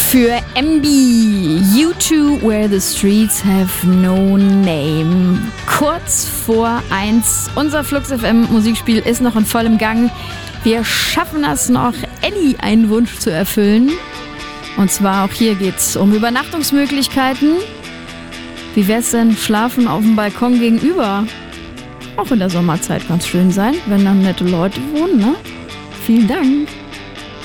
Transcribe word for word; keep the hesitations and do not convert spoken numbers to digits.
Für M B, U zwei, Where the Streets Have No Name. Kurz vor eins. Unser Flux F M Musikspiel ist noch in vollem Gang. Wir schaffen es noch, Elli einen Wunsch zu erfüllen. Und zwar auch hier geht's um Übernachtungsmöglichkeiten. Wie wär's denn, schlafen auf dem Balkon gegenüber? Auch in der Sommerzeit ganz schön sein, wenn dann nette Leute wohnen, ne? Vielen Dank.